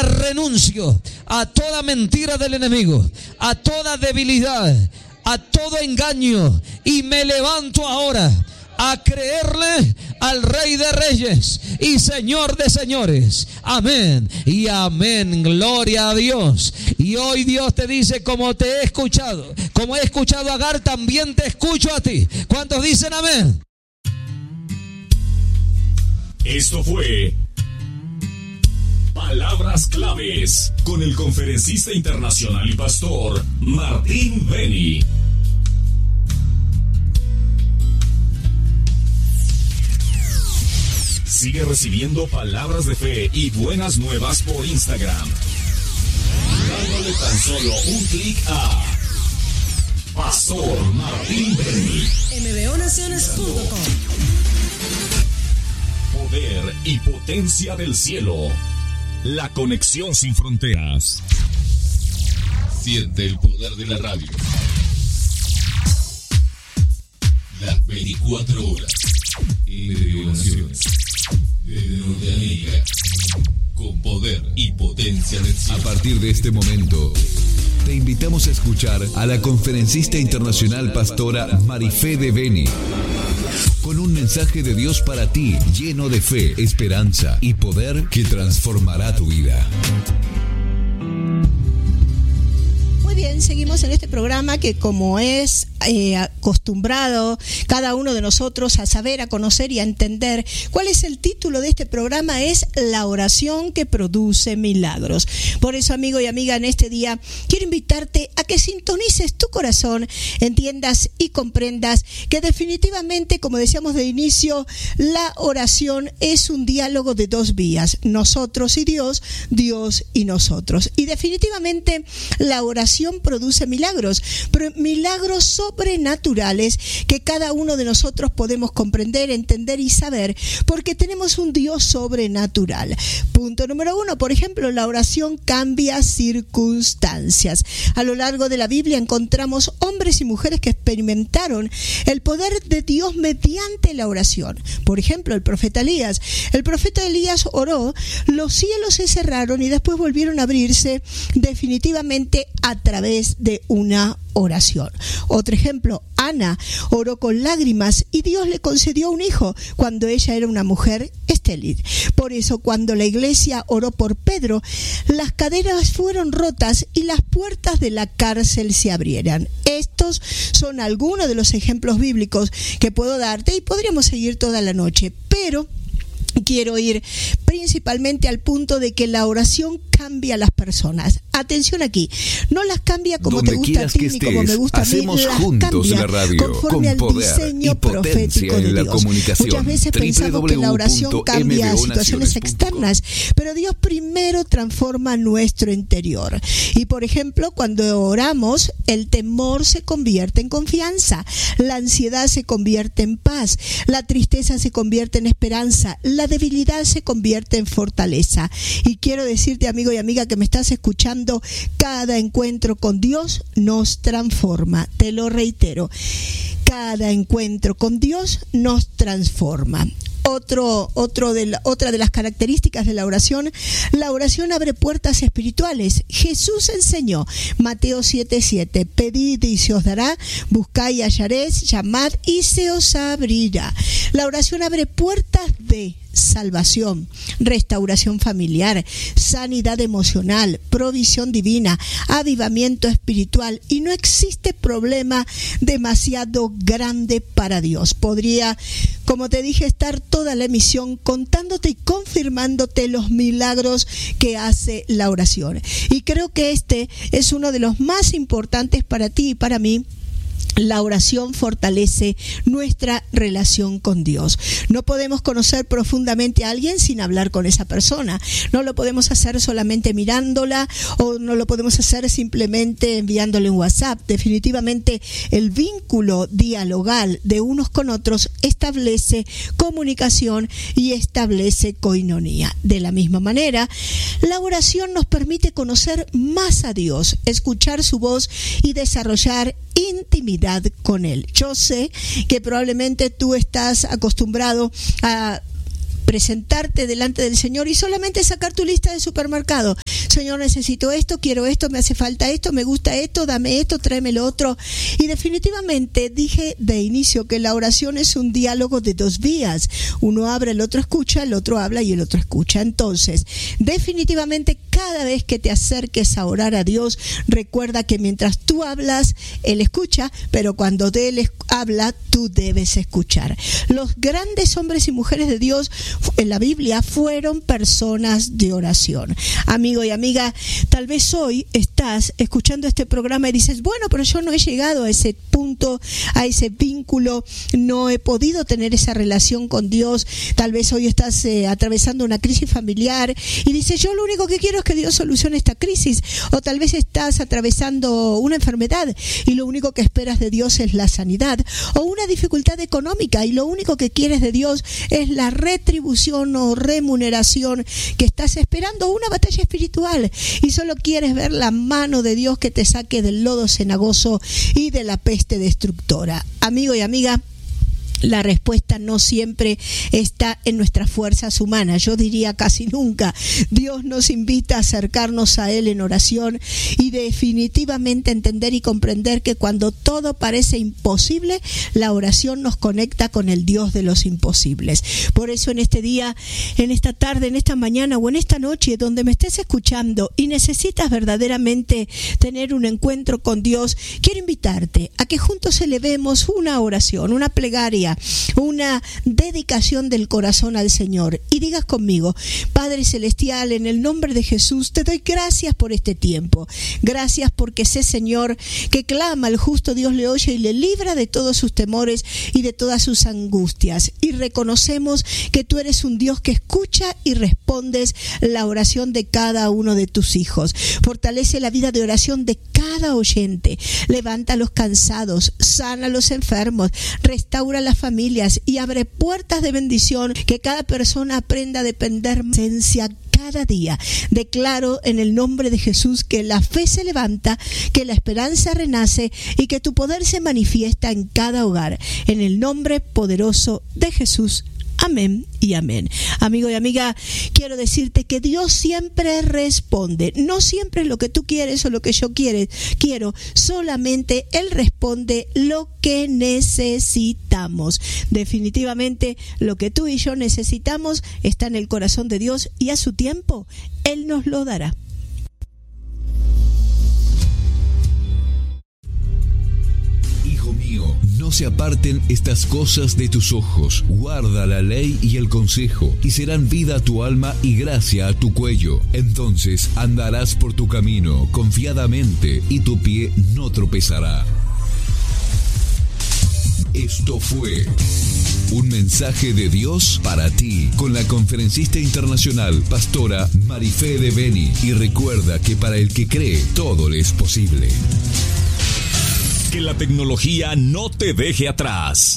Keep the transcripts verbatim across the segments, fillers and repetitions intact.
renuncio a toda mentira del enemigo, a toda debilidad, a todo engaño, y me levanto ahora a creerle al Rey de Reyes y Señor de Señores. Amén y amén. Gloria a Dios. Y hoy Dios te dice, como te he escuchado, como he escuchado a Agar, también te escucho a ti. ¿Cuántos dicen amén? Esto fue Palabras Claves con el conferencista internacional y pastor Martín Beni. Sigue recibiendo palabras de fe y buenas nuevas por Instagram, dándole tan solo un clic a Pastor Martín Beni. M B O Naciones punto com. Poder y potencia del cielo. La conexión sin fronteras. Siente el poder de la radio. Las veinticuatro horas. M B O Naciones. Desde Norteamérica. Con poder y potencia del cielo. A partir de este momento, te invitamos a escuchar a la conferencista internacional pastora Marifé de Beni, con un mensaje de Dios para ti, lleno de fe, esperanza y poder que transformará tu vida. Muy bien, seguimos en este programa que, como es eh, acostumbrado cada uno de nosotros a saber, a conocer y a entender, ¿cuál es el título de este programa? Es La oración que produce milagros. Por eso, amigo y amiga, en este día quiero invitarte a que sintonices tu corazón, entiendas y comprendas que definitivamente, como decíamos de inicio, la oración es un diálogo de dos vías, nosotros y Dios, Dios y nosotros. Y definitivamente la oración produce milagros, pero milagros sobrenaturales que cada uno de nosotros podemos comprender, entender y saber, porque tenemos un Dios sobrenatural. Punto número uno, por ejemplo, la oración cambia circunstancias. A lo largo de la Biblia encontramos hombres y mujeres que experimentaron el poder de Dios mediante la oración. Por ejemplo, el profeta Elías. El profeta Elías oró, los cielos se cerraron y después volvieron a abrirse definitivamente a través de una oración. Otro ejemplo, Ana oró con lágrimas y Dios le concedió un hijo cuando ella era una mujer estéril. Por eso, cuando la iglesia oró por Pedro, las cadenas fueron rotas y las puertas de la cárcel se abrieran. Estos son algunos de los ejemplos bíblicos que puedo darte y podríamos seguir toda la noche, pero quiero ir principalmente al punto de que la oración cambia a las personas. Atención aquí, no las cambia como Donde te gusta a ti ni como me gusta a mí, hacemos las juntos cambia la radio, conforme al con poder diseño y potencia profético de en la Dios. comunicación. Muchas veces pensamos que la oración w w w punto cambia m b o situaciones naciones punto com. externas, pero Dios primero transforma nuestro interior. Y por ejemplo, cuando oramos, el temor se convierte en confianza, la ansiedad se convierte en paz, la tristeza se convierte en esperanza, la debilidad se convierte en fortaleza. Y quiero decirte, amigo y amiga que me estás escuchando, cada encuentro con Dios nos transforma. Te lo reitero, cada encuentro con Dios nos transforma. Otro, otro de la, otra de las características de la oración, la oración abre puertas espirituales. Jesús enseñó, Mateo siete siete, pedid y se os dará, buscad y hallaréis, llamad y se os abrirá. La oración abre puertas de salvación, restauración familiar, sanidad emocional, provisión divina, avivamiento espiritual, y no existe problema demasiado grande para Dios. Podría, como te dije, estar toda la emisión contándote y confirmándote los milagros que hace la oración. Y creo que este es uno de los más importantes para ti y para mí. La oración fortalece nuestra relación con Dios. No podemos conocer profundamente a alguien sin hablar con esa persona. No lo podemos hacer solamente mirándola, o no lo podemos hacer simplemente enviándole un WhatsApp. Definitivamente el vínculo dialogal de unos con otros establece comunicación y establece coinonía. De la misma manera, la oración nos permite conocer más a Dios, escuchar su voz y desarrollar intimidad con Él. Yo sé que probablemente tú estás acostumbrado a presentarte delante del Señor y solamente sacar tu lista de supermercado. Señor, necesito esto, quiero esto, me hace falta esto, me gusta esto, dame esto, tráeme lo otro. Y definitivamente dije de inicio que la oración es un diálogo de dos vías. Uno habla, el otro escucha, el otro habla y el otro escucha. Entonces, definitivamente cada vez que te acerques a orar a Dios, recuerda que mientras tú hablas, Él escucha, pero cuando de Él habla, tú debes escuchar. Los grandes hombres y mujeres de Dios en la Biblia fueron personas de oración. Amigo y amiga, tal vez hoy estás escuchando este programa y dices, bueno, pero yo no he llegado a ese punto, a ese vínculo, no he podido tener esa relación con Dios. Tal vez hoy estás eh, atravesando una crisis familiar y dices, yo lo único que quiero es que Dios solucione esta crisis. O tal vez estás atravesando una enfermedad y lo único que esperas de Dios es la sanidad. O una dificultad económica y lo único que quieres de Dios es la retribución o remuneración que estás esperando. Una batalla espiritual y solo quieres ver la mano de Dios que te saque del lodo cenagoso y de la peste destructora. Amigo y amiga, la respuesta no siempre está en nuestras fuerzas humanas, yo diría casi nunca. Dios nos invita a acercarnos a Él en oración y definitivamente entender y comprender que cuando todo parece imposible, la oración nos conecta con el Dios de los imposibles. Por eso en este día, en esta tarde, en esta mañana o en esta noche, donde me estés escuchando y necesitas verdaderamente tener un encuentro con Dios, quiero invitarte a que juntos elevemos una oración, una plegaria, una dedicación del corazón al Señor y digas conmigo: Padre Celestial, en el nombre de Jesús te doy gracias por este tiempo. Gracias porque sé, Señor, que clama al justo, Dios le oye y le libra de todos sus temores y de todas sus angustias. Y reconocemos que tú eres un Dios que escucha y respondes la oración de cada uno de tus hijos. Fortalece la vida de oración de cada oyente. Levanta a los cansados, sana a los enfermos, restaura las familias y abre puertas de bendición, que cada persona aprenda a depender de esencia cada día. Declaro en el nombre de Jesús que la fe se levanta, que la esperanza renace y que tu poder se manifiesta en cada hogar. En el nombre poderoso de Jesús. Amén y amén. Amigo y amiga, quiero decirte que Dios siempre responde. No siempre es lo que tú quieres o lo que yo quiere, quiero. Solamente Él responde lo que necesitamos. Definitivamente lo que tú y yo necesitamos está en el corazón de Dios y a su tiempo Él nos lo dará. Mío, no se aparten estas cosas de tus ojos. Guarda la ley y el consejo, y serán vida a tu alma y gracia a tu cuello. Entonces andarás por tu camino confiadamente, y tu pie no tropezará. Esto fue un mensaje de Dios para ti, con la conferencista internacional, pastora Marifé de Beni. Y recuerda que para el que cree, todo le es posible. Que la tecnología no te deje atrás.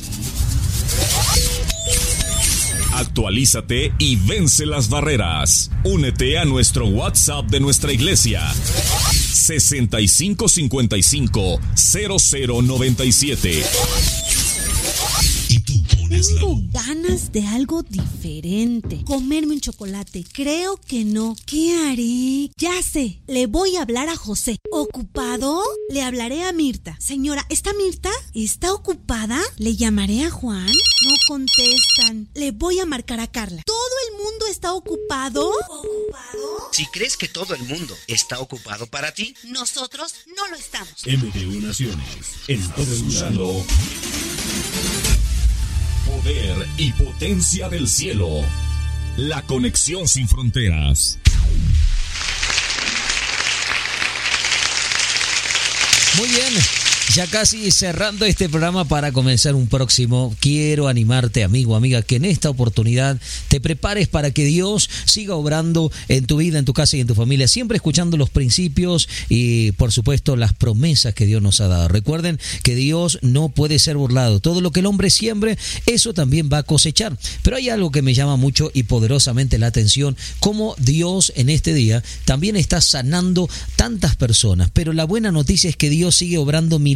Actualízate y vence las barreras. Únete a nuestro WhatsApp de nuestra iglesia. sesenta y cinco cincuenta y cinco cero cero noventa y siete. Y tú pones la... Tengo ganas de algo diferente. Comerme un chocolate. Creo que no. ¿Qué haré? Ya sé. Le voy a hablar a José. ¿Ocupado? Le hablaré a Mirta. Señora, ¿está Mirta? ¿Está ocupada? ¿Le llamaré a Juan? No contestan. Le voy a marcar a Carla. ¿Todo el mundo está ocupado? ¿Ocupado? Si crees que todo el mundo está ocupado para ti, nosotros no lo estamos. M T U Naciones, impulsando poder y potencia del cielo. La conexión sin fronteras. Muy bien, ya casi cerrando este programa para comenzar un próximo. Quiero animarte, amigo, amiga, que en esta oportunidad te prepares para que Dios siga obrando en tu vida, en tu casa y en tu familia, siempre escuchando los principios y, por supuesto, las promesas que Dios nos ha dado. Recuerden que Dios no puede ser burlado. Todo lo que el hombre siembre, eso también va a cosechar. Pero hay algo que me llama mucho y poderosamente la atención, cómo Dios en este día también está sanando tantas personas. Pero la buena noticia es que Dios sigue obrando milagros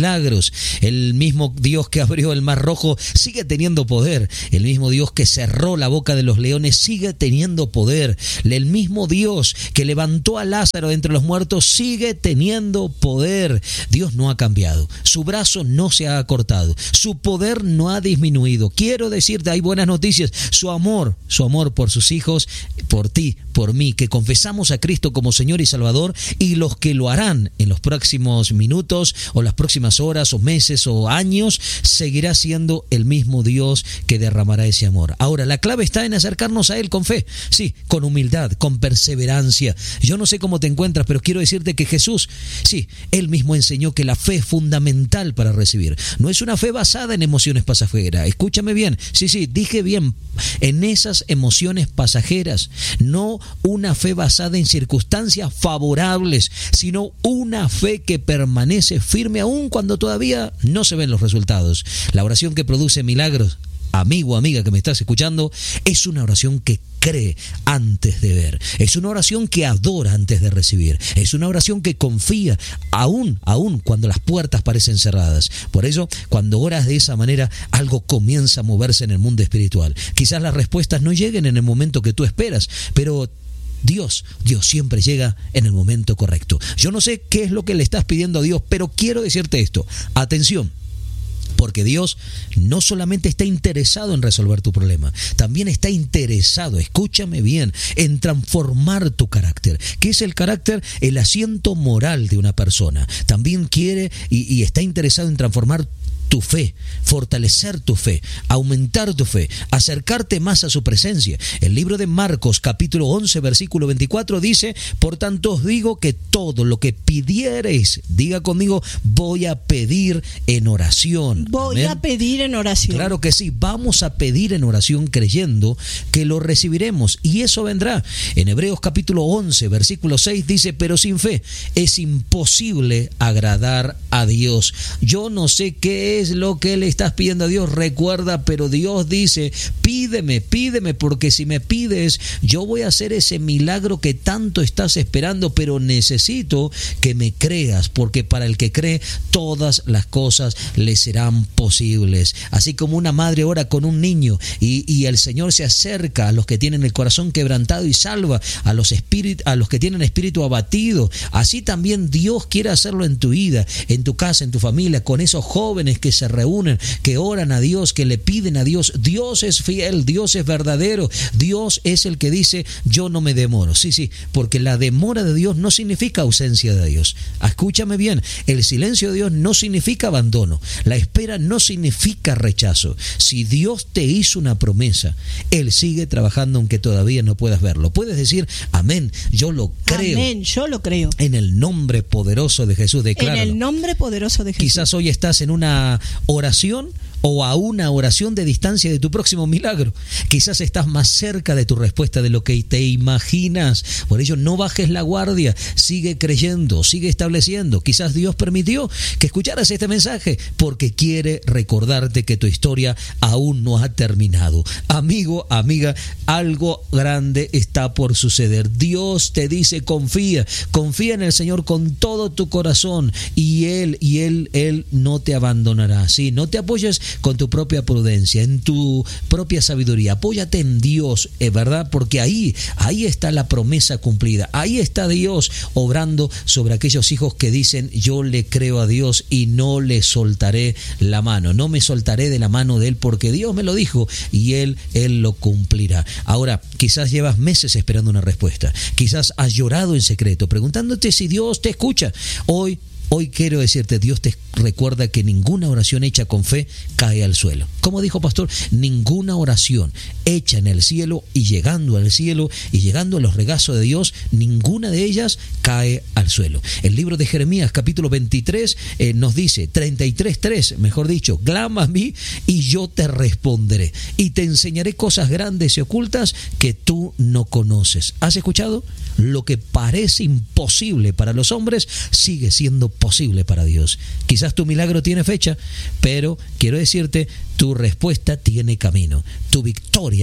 milagros. El mismo Dios que abrió el Mar Rojo sigue teniendo poder. El mismo Dios que cerró la boca de los leones sigue teniendo poder. El mismo Dios que levantó a Lázaro de entre los muertos sigue teniendo poder. Dios no ha cambiado. Su brazo no se ha acortado. Su poder no ha disminuido. Quiero decirte, hay buenas noticias. Su amor, su amor por sus hijos, por ti, por mí, que confesamos a Cristo como Señor y Salvador, y los que lo harán en los próximos minutos o las próximas horas o meses o años, seguirá siendo el mismo Dios que derramará ese amor. Ahora, la clave está en acercarnos a Él con fe, sí, con humildad, con perseverancia. Yo no sé cómo te encuentras, pero quiero decirte que Jesús, sí, Él mismo enseñó que la fe es fundamental para recibir. No es una fe basada en emociones pasajeras. Escúchame bien, sí, sí, dije bien, en esas emociones pasajeras, no una fe basada en circunstancias favorables, sino una fe que permanece firme aún cuando todavía no se ven los resultados. La oración que produce milagros, amigo, amiga que me estás escuchando, es una oración que cree antes de ver. Es una oración que adora antes de recibir. Es una oración que confía aún, aún cuando las puertas parecen cerradas. Por eso, cuando oras de esa manera, algo comienza a moverse en el mundo espiritual. Quizás las respuestas no lleguen en el momento que tú esperas, pero Dios, Dios siempre llega en el momento correcto. Yo no sé qué es lo que le estás pidiendo a Dios, pero quiero decirte esto. Atención. Porque Dios no solamente está interesado en resolver tu problema, también está interesado, escúchame bien, en transformar tu carácter. ¿Qué es el carácter? El asiento moral de una persona. También quiere y, y está interesado en transformar tu fe, fortalecer tu fe, aumentar tu fe, acercarte más a su presencia. El libro de Marcos, capítulo once, versículo veinticuatro dice: por tanto os digo que todo lo que pidiereis, diga conmigo, voy a pedir en oración. Voy Amén. a pedir en oración. Claro que sí, vamos a pedir en oración creyendo que lo recibiremos, y eso vendrá. En Hebreos capítulo once, versículo seis dice: pero sin fe es imposible agradar a Dios. Yo no sé qué es es lo que le estás pidiendo a Dios, recuerda, pero Dios dice: pídeme, pídeme, porque si me pides, yo voy a hacer ese milagro que tanto estás esperando, pero necesito que me creas, porque para el que cree, todas las cosas le serán posibles. Así como una madre ora con un niño y, y el Señor se acerca a los que tienen el corazón quebrantado y salva a los espíritus, a los que tienen espíritu abatido, así también Dios quiere hacerlo en tu vida, en tu casa, en tu familia, con esos jóvenes que se reúnen, que oran a Dios, que le piden a Dios. Dios es fiel, Dios es verdadero, Dios es el que dice: yo no me demoro. Sí, sí, porque la demora de Dios no significa ausencia de Dios. Escúchame bien, el silencio de Dios no significa abandono, la espera no significa rechazo. Si Dios te hizo una promesa, Él sigue trabajando aunque todavía no puedas verlo. Puedes decir: amén, yo lo creo. Amén, yo lo creo. En el nombre poderoso de Jesús, decláralo. En el nombre poderoso de Jesús. Quizás hoy estás en una oración o a una oración de distancia de tu próximo milagro. Quizás estás más cerca de tu respuesta de lo que te imaginas. Por ello, no bajes la guardia, sigue creyendo, sigue estableciendo. Quizás Dios permitió que escucharas este mensaje porque quiere recordarte que tu historia aún no ha terminado. Amigo, amiga, algo grande está por suceder. Dios te dice: confía, confía en el Señor con todo tu corazón, y Él, y Él, Él no te abandonará. Sí, no te apoyes con tu propia prudencia, en tu propia sabiduría. Apóyate en Dios, es verdad, porque ahí, ahí está la promesa cumplida. Ahí está Dios obrando sobre aquellos hijos que dicen: yo le creo a Dios y no le soltaré la mano. No me soltaré de la mano de Él, porque Dios me lo dijo y Él, Él lo cumplirá. Ahora, quizás llevas meses esperando una respuesta. Quizás has llorado en secreto, preguntándote si Dios te escucha. Hoy Hoy quiero decirte, Dios te recuerda que ninguna oración hecha con fe cae al suelo. Como dijo pastor, ninguna oración hecha en el cielo y llegando al cielo y llegando a los regazos de Dios, ninguna de ellas cae al suelo. El libro de Jeremías, capítulo veintitrés, eh, nos dice, treinta y tres, tres, mejor dicho: clama a mí y yo te responderé y te enseñaré cosas grandes y ocultas que tú no conoces. ¿Has escuchado? Lo que parece imposible para los hombres sigue siendo posible para Dios. Quizás tu milagro tiene fecha, pero quiero decirte, tu respuesta tiene camino, tu victoria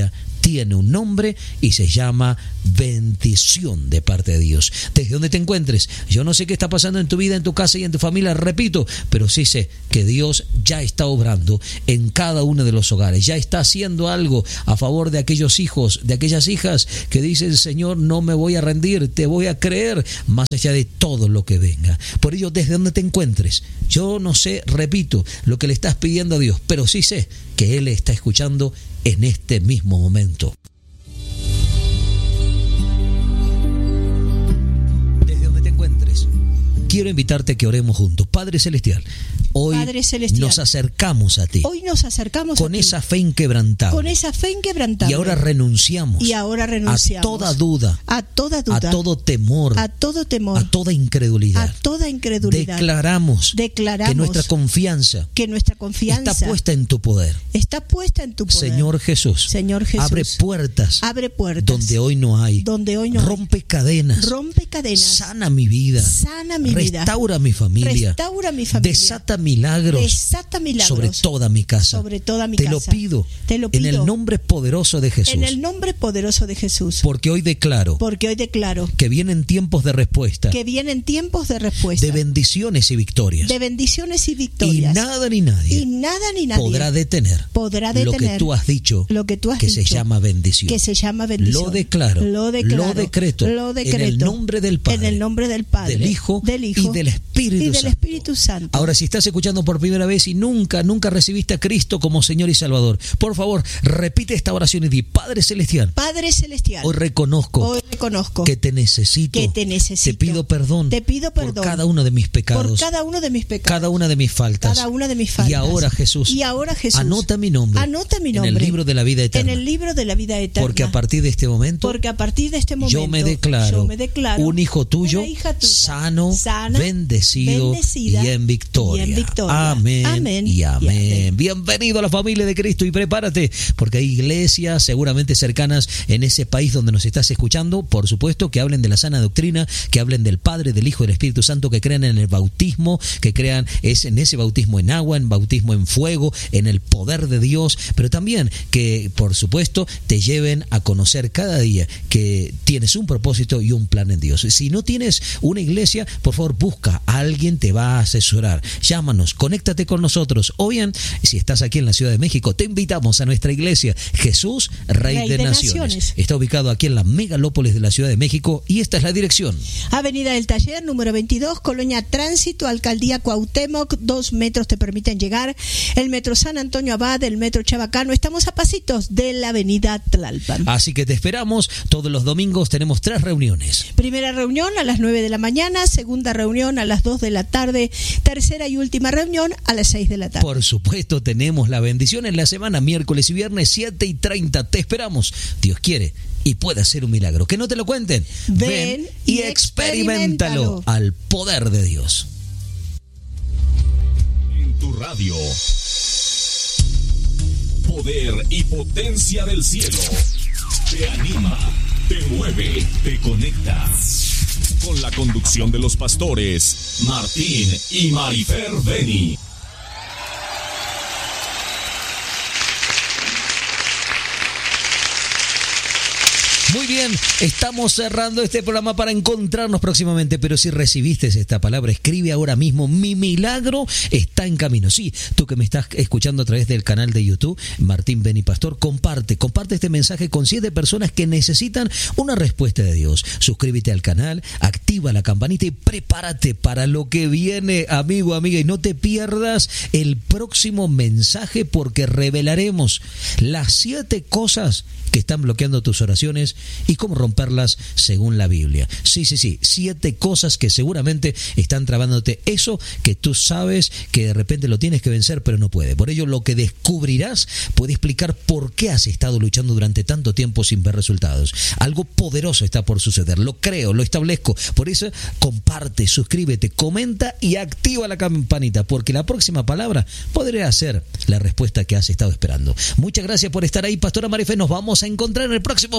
tiene un nombre y se llama bendición de parte de Dios. Desde donde te encuentres, yo no sé qué está pasando en tu vida, en tu casa y en tu familia, repito, pero sí sé que Dios ya está obrando en cada uno de los hogares, ya está haciendo algo a favor de aquellos hijos, de aquellas hijas que dicen: Señor, no me voy a rendir, te voy a creer más allá de todo lo que venga. Por ello, desde donde te encuentres, yo no sé, repito, lo que le estás pidiendo a Dios, pero sí sé que Él está escuchando en este mismo momento. Desde donde te encuentres, quiero invitarte a que oremos juntos. Padre Celestial, hoy Padre Celestial, nos acercamos a ti. Hoy nos acercamos con a ti, esa fe inquebrantable. Con esa fe inquebrantable. Y ahora renunciamos. Y ahora renunciamos a toda duda. A toda duda. A todo temor. A todo temor. A toda incredulidad. A toda incredulidad. Declaramos, Declaramos que nuestra confianza, que nuestra confianza está puesta en tu poder. Está puesta en tu poder. Señor Jesús. Señor Jesús. Abre puertas. Abre puertas. Donde hoy no hay. Donde hoy no Rompe hay. cadenas. Rompe cadenas. Sana mi vida. Sana mi vida. Restaura mi familia. Restaura mi familia. Desata milagros. Desata milagros. Sobre toda mi casa. Sobre toda mi Te casa. lo pido. Te lo pido. En el nombre poderoso de Jesús. En el nombre poderoso de Jesús. Porque hoy declaro. Porque hoy declaro. Que vienen tiempos de respuesta. Que vienen tiempos de respuesta. De bendiciones y victorias. De bendiciones y victorias. Y nada ni nadie. Y nada ni nadie. Podrá detener. Podrá detener. Lo que tú has dicho. Lo que tú has que dicho. se llama bendición. Que se llama bendición. Lo declaro. Lo declaro. Lo decreto. Lo decreto. En el nombre del Padre. En el nombre del Padre. Del Hijo. Del Hijo. Y del Espíritu y del Santo. Espíritu Santo. Ahora, si estás escuchando por primera vez y nunca, nunca recibiste a Cristo como Señor y Salvador, por favor, repite esta oración y di: Padre Celestial. Padre Celestial. Hoy reconozco. Hoy reconozco. Que te necesito. Que te necesito. Te pido perdón. Te pido perdón. Por cada uno de mis pecados. Por cada uno de mis pecados. Cada una de mis faltas. Cada una de mis faltas. Y ahora, Jesús. Y ahora, Jesús. Anota mi nombre. Anota mi nombre. En el libro de la vida eterna. En el libro de la vida eterna. Porque a partir de este momento. Porque a partir de este momento. Yo me declaro. Yo me declaro un hijo tuyo. Una hija tuya, sano. sana, bendecido. bendecida, y en victoria. Y en victoria. Amén. Amén. Y amén. Y amén. Bienvenido a la familia de Cristo y prepárate. Porque hay iglesias seguramente cercanas en ese país donde nos estás escuchando. Por supuesto, que hablen de la sana doctrina. Que hablen del Padre, del Hijo y del Espíritu Santo. Que crean en el bautismo. Que crean es en ese bautismo en agua. En bautismo en fuego. En el poder de Dios. Pero también que, por supuesto, te lleven a conocer cada día que tienes un propósito y un plan en Dios. Si no tienes una iglesia, por favor busca, alguien te va a asesorar. Llámanos, conéctate con nosotros. O bien, si estás aquí en la Ciudad de México, te invitamos a nuestra iglesia Jesús, Rey, Rey de, de Naciones. Naciones. Está ubicado aquí en la megalópolis de la Ciudad de México y esta es la dirección. Avenida del Taller, número veintidós, Colonia Tránsito, Alcaldía Cuauhtémoc. Dos metros te permiten llegar. El metro San Antonio Abad, el metro Chabacano. Estamos a pasitos de la avenida Tlalpan. Así que te esperamos. Todos los domingos tenemos tres reuniones. Primera reunión a las nueve de la mañana, segunda reunión a las dos de la tarde, tercera y última reunión a las seis de la tarde. Por supuesto, tenemos la bendición en la semana, miércoles y viernes, siete y treinta. Te esperamos. Dios quiere y puede hacer un milagro. Que no te lo cuenten. Ven, Ven y, y experiméntalo al poder de Dios. En tu radio. Poder y potencia del cielo. Te anima, te mueve, te conecta. Con la conducción de los pastores Martín y Marifer Beni. Muy bien, estamos cerrando este programa para encontrarnos próximamente, pero si recibiste esta palabra, escribe ahora mismo: mi milagro está en camino. Sí, tú que me estás escuchando a través del canal de YouTube, Martín Beni Pastor, comparte, comparte este mensaje con siete personas que necesitan una respuesta de Dios. Suscríbete al canal, activa la campanita y prepárate para lo que viene, amigo, amiga, y no te pierdas el próximo mensaje porque revelaremos las siete cosas que están bloqueando tus oraciones y cómo romperlas según la Biblia. Sí, sí, sí, siete cosas que seguramente están trabándote eso que tú sabes que de repente lo tienes que vencer pero no puede. Por ello, lo que descubrirás puede explicar por qué has estado luchando durante tanto tiempo sin ver resultados. Algo poderoso está por suceder, lo creo, lo establezco. Por eso, comparte, suscríbete, comenta y activa la campanita, porque la próxima palabra podría ser la respuesta que has estado esperando. Muchas gracias por estar ahí, Pastora Marife. Nos vamos a encontrar en el próximo programa.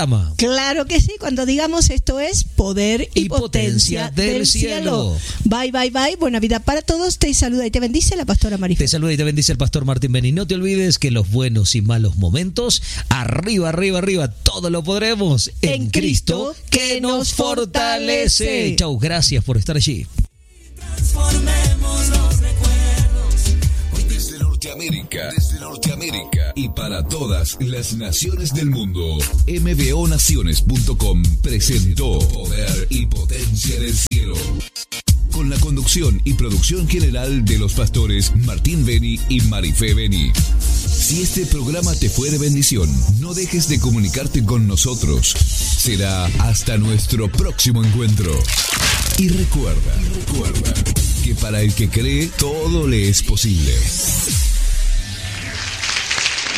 programa. Claro que sí, cuando digamos esto es poder y, y potencia, potencia del, del cielo. cielo. Bye, bye, bye. Buena vida para todos. Te saluda y te bendice la pastora Marife. Te saluda y te bendice el pastor Martín Beni. No te olvides que los buenos y malos momentos, arriba, arriba, arriba, todo lo podremos en, en Cristo, Cristo que nos fortalece. Chau, gracias por estar allí. Transformemos los recuerdos. Desde Norteamérica, desde Norteamérica y para todas las naciones del mundo, m b o naciones punto com presentó Poder y Potencia del Cielo. Con la conducción y producción general de los pastores Martín Beni y Marife Beni. Si este programa te fue de bendición, no dejes de comunicarte con nosotros. Será hasta nuestro próximo encuentro. Y recuerda, recuerda que para el que cree, todo le es posible.